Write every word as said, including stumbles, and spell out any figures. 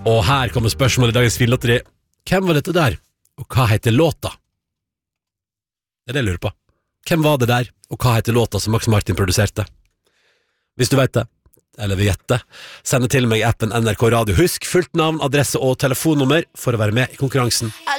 Og her kommer spørsmålet i dagens Vinlotteri. Hvem var dette der, og hva heter låta? Det er det jeg lurer på. Hvem var det der, og hva heter låta som Max Martin produserte? Hvis du vet det, eller vil gjette, send det til meg i appen N R K Radio. Husk fullt navn, adresse og telefonnummer for å være med i konkurransen.